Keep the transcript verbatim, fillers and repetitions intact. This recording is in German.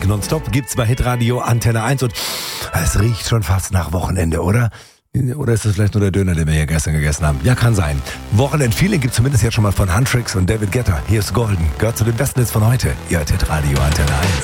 Musik nonstop gibt's bei Hitradio Antenne eins und es riecht schon fast nach Wochenende, oder? Oder ist das vielleicht nur der Döner, den wir hier gestern gegessen haben? Ja, kann sein. Wochenend-Feeling gibt's zumindest jetzt schon mal von Huntrix und David Guetta. Hier ist Golden. Gehört zu den besten Hits von heute. Ihr hört Hitradio Antenne eins.